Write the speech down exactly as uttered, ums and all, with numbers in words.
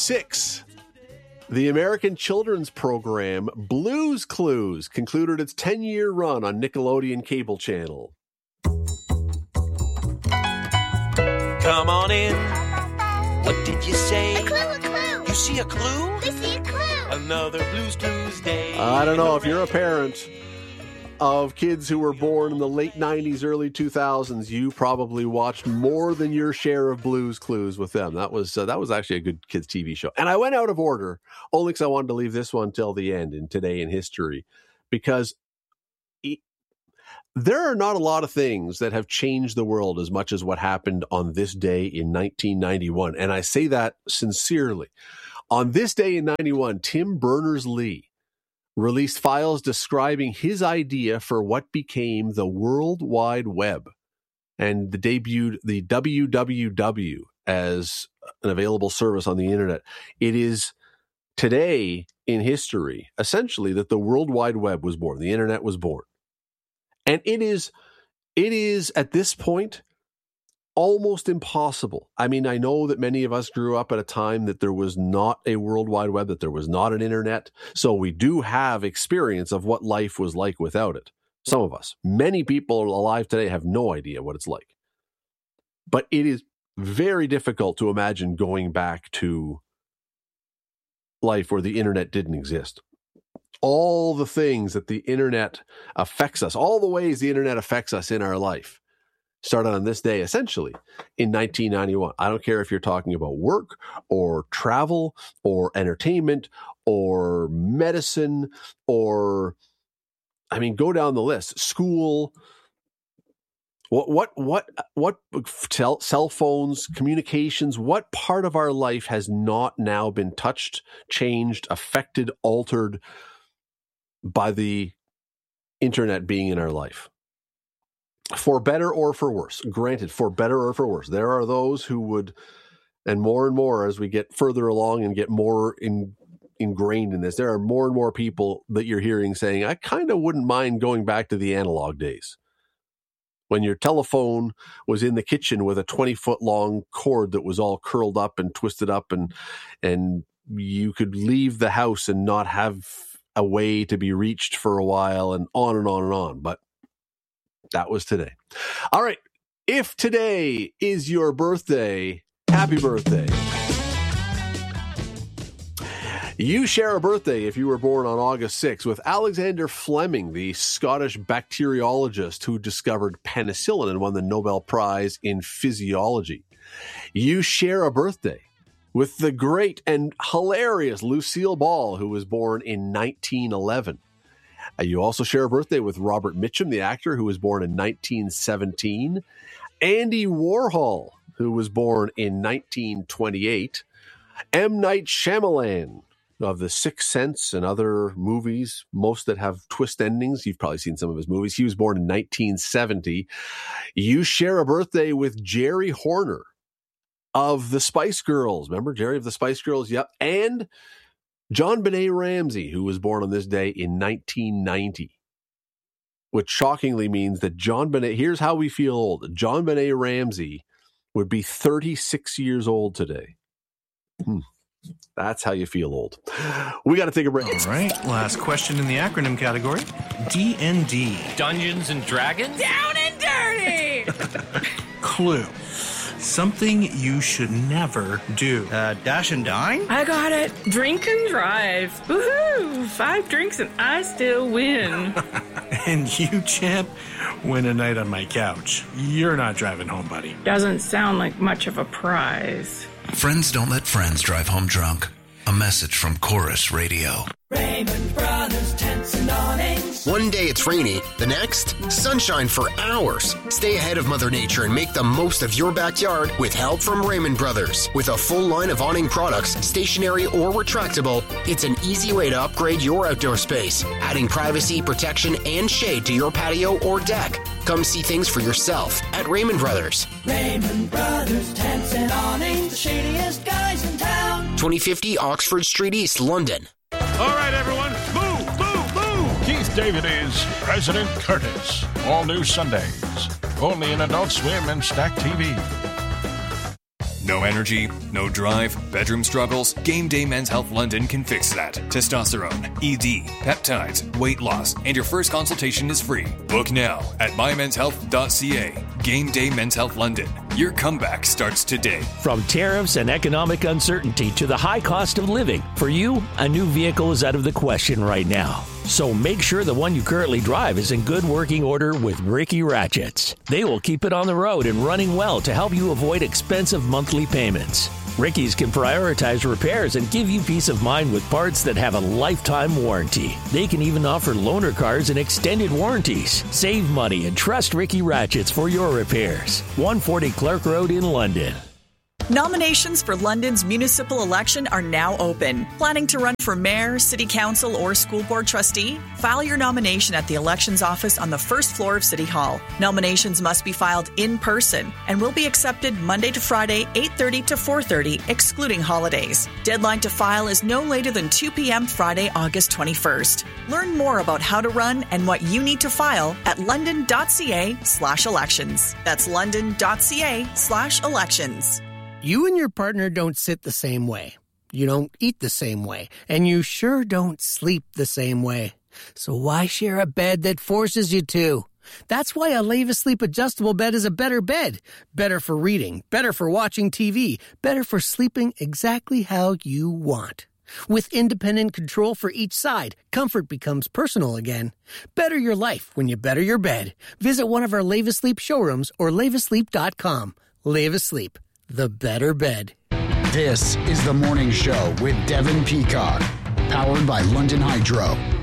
six, the American children's program Blue's Clues concluded its ten-year run on Nickelodeon Cable Channel. Come on in. What did you say? A clue, a clue. You see a clue? They see a clue. Another Blue's Clues day. I don't know if you're a parent of kids who were born in the late nineties, early two thousands, you probably watched more than your share of Blue's Clues with them. That was uh, that was actually a good kids' T V show. And I went out of order only because I wanted to leave this one till the end in Today in History, because it, there are not a lot of things that have changed the world as much as what happened on this day in nineteen ninety-one. And I say that sincerely. On this day in ninety-one, Tim Berners-Lee released files describing his idea for what became the World Wide Web, and the debuted the W W W as an available service on the internet. It is today in history, essentially, that the World Wide Web was born. The internet was born. And it is, it is at this point, almost impossible. I mean, I know that many of us grew up at a time that there was not a World Wide Web, that there was not an internet. So we do have experience of what life was like without it. Some of us. Many people alive today have no idea what it's like. But it is very difficult to imagine going back to life where the internet didn't exist. All the things that the internet affects us, all the ways the internet affects us in our life, started on this day, essentially, in nineteen ninety-one. I don't care if you're talking about work or travel or entertainment or medicine or, I mean, go down the list. School, what, what, what, what cell, cell phones, communications, what part of our life has not now been touched, changed, affected, altered by the internet being in our life? For better or for worse. Granted, for better or for worse. There are those who would, and more and more as we get further along and get more in, ingrained in this, there are more and more people that you're hearing saying, I kind of wouldn't mind going back to the analog days, when your telephone was in the kitchen with a twenty-foot long cord that was all curled up and twisted up, and and you could leave the house and not have a way to be reached for a while, and on and on and on. But that was today. All right. If today is your birthday, happy birthday. You share a birthday if you were born on August sixth with Alexander Fleming, the Scottish bacteriologist who discovered penicillin and won the Nobel Prize in Physiology. You share a birthday with the great and hilarious Lucille Ball, who was born in nineteen eleven. You also share a birthday with Robert Mitchum, the actor, who was born in nineteen seventeen. Andy Warhol, who was born in nineteen twenty-eight. M. Night Shyamalan of The Sixth Sense and other movies, most that have twist endings. You've probably seen some of his movies. He was born in nineteen seventy. You share a birthday with Jerry Horner of the Spice Girls. Remember Jerry of the Spice Girls? Yep. And John Benet Ramsey, who was born on this day in nineteen ninety, which shockingly means that John Benet, here's how we feel old. John Benet Ramsey would be thirty-six years old today. Hmm. That's how you feel old. We got to take a break. All right, last question in the acronym category. D and D. Dungeons and Dragons? Down and dirty! Clue. Something you should never do. Uh, dash and dine? I got it. Drink and drive. Woohoo! Five drinks and I still win. And you, champ, win a night on my couch. You're not driving home, buddy. Doesn't sound like much of a prize. Friends don't let friends drive home drunk. A message from Chorus Radio. Raymond Brothers Tents and Awnings. One day it's rainy, the next, sunshine for hours. Stay ahead of Mother Nature and make the most of your backyard with help from Raymond Brothers. With a full line of awning products, stationary or retractable, it's an easy way to upgrade your outdoor space, adding privacy, protection, and shade to your patio or deck. Come see things for yourself at Raymond Brothers. Raymond Brothers Tents and Awnings, the shadiest guys in town. twenty fifty Oxford Street East, London. All right, everyone, move, move, move! Keith David is President Curtis. All new Sundays. Only in Adult Swim and Stack T V. No energy, no drive, bedroom struggles? Game Day Men's Health London can fix that. Testosterone, E D, peptides, weight loss, and your first consultation is free. Book now at my mens health dot c a. Game Day Men's Health London. Your comeback starts today. From tariffs and economic uncertainty to the high cost of living, for you, a new vehicle is out of the question right now. So make sure the one you currently drive is in good working order with Ricky Ratchets. They will keep it on the road and running well to help you avoid expensive monthly payments. Ricky's can prioritize repairs and give you peace of mind with parts that have a lifetime warranty. They can even offer loaner cars and extended warranties. Save money and trust Ricky Ratchets for your repairs. one forty Clark Road in London. Nominations for London's municipal election are now open. Planning to run for mayor, city council, or school board trustee? File your nomination at the elections office on the first floor of City Hall. Nominations must be filed in person and will be accepted Monday to Friday, eight thirty to four thirty, excluding holidays. Deadline to file is no later than two p.m. Friday, August twenty-first. Learn more about how to run and what you need to file at london.ca slash elections. That's london.ca slash elections. You and your partner don't sit the same way. You don't eat the same way. And you sure don't sleep the same way. So why share a bed that forces you to? That's why a Leva Sleep adjustable bed is a better bed. Better for reading, better for watching T V, better for sleeping exactly how you want. With independent control for each side, comfort becomes personal again. Better your life when you better your bed. Visit one of our Leva Sleep showrooms or leva sleep dot com. Leva Sleep. The better bed. This is The Morning Show with Devin Peacock, powered by London Hydro.